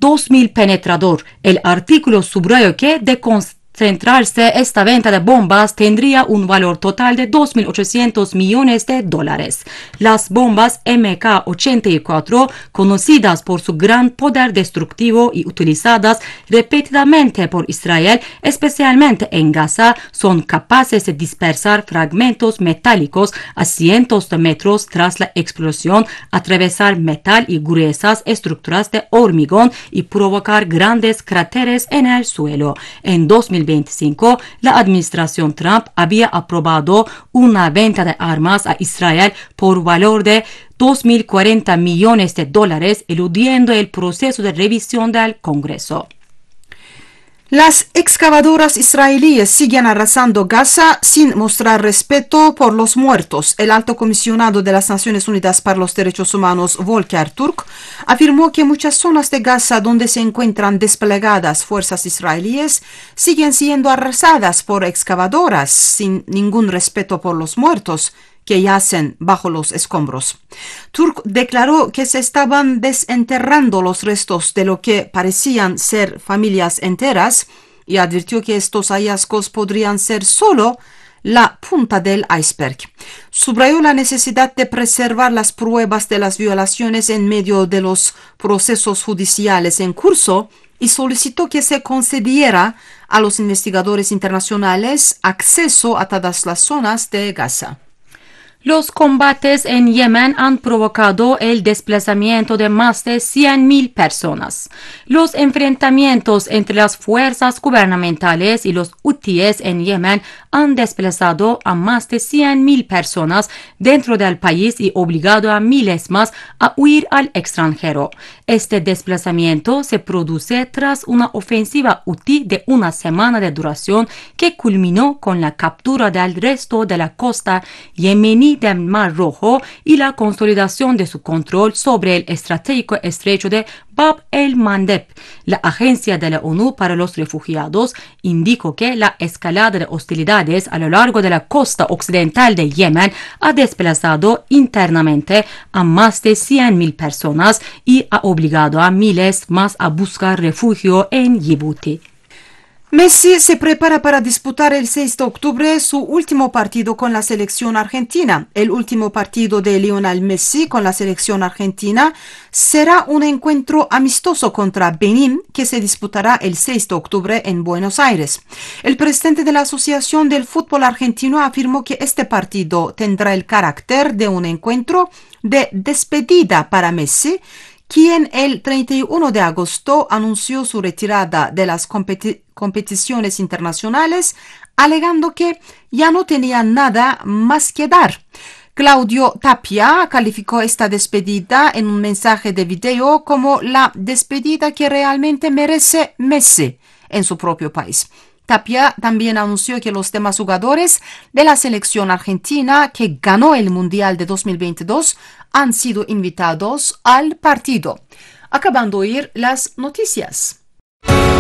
2.000 penetrador. El artículo subrayó que de concentrarse esta venta de bombas tendría un valor total de 2.800 millones de dólares. Las bombas MK-84, conocidas por su gran poder destructivo y utilizadas repetidamente por Israel, especialmente en Gaza, son capaces de dispersar fragmentos metálicos a cientos de metros tras la explosión, atravesar metal y gruesas estructuras de hormigón y provocar grandes cráteres en el suelo. En 2025, la administración Trump había aprobado una venta de armas a Israel por valor de 2.040 millones de dólares, eludiendo el proceso de revisión del Congreso. Las excavadoras israelíes siguen arrasando Gaza sin mostrar respeto por los muertos. El alto comisionado de las Naciones Unidas para los Derechos Humanos, Volker Turk, afirmó que muchas zonas de Gaza donde se encuentran desplegadas fuerzas israelíes siguen siendo arrasadas por excavadoras sin ningún respeto por los muertos que yacen bajo los escombros. Turk declaró que se estaban desenterrando los restos de lo que parecían ser familias enteras y advirtió que estos hallazgos podrían ser solo la punta del iceberg. Subrayó la necesidad de preservar las pruebas de las violaciones en medio de los procesos judiciales en curso y solicitó que se concediera a los investigadores internacionales acceso a todas las zonas de Gaza. Los combates en Yemen han provocado el desplazamiento de más de 100.000 personas. Los enfrentamientos entre las fuerzas gubernamentales y los hutíes en Yemen han desplazado a más de 100.000 personas dentro del país y obligado a miles más a huir al extranjero. Este desplazamiento se produce tras una ofensiva hutí de una semana de duración que culminó con la captura del resto de la costa yemení del Mar Rojo y la consolidación de su control sobre el estratégico estrecho de Bab el-Mandeb. La Agencia de la ONU para los Refugiados indicó que la escalada de hostilidades a lo largo de la costa occidental de Yemen ha desplazado internamente a más de 100.000 personas y ha obligado a miles más a buscar refugio en Djibouti. Messi se prepara para disputar el 6 de octubre su último partido con la selección argentina. El último partido de Lionel Messi con la selección argentina será un encuentro amistoso contra Benín que se disputará el 6 de octubre en Buenos Aires. El presidente de la Asociación del Fútbol Argentino afirmó que este partido tendrá el carácter de un encuentro de despedida para Messi, quien el 31 de agosto anunció su retirada de las competiciones internacionales, alegando que ya no tenía nada más que dar. Claudio Tapia calificó esta despedida en un mensaje de video como la despedida que realmente merece Messi en su propio país. Tapia también anunció que los demás jugadores de la selección argentina que ganó el Mundial de 2022 han sido invitados al partido. Acabando de oír las noticias.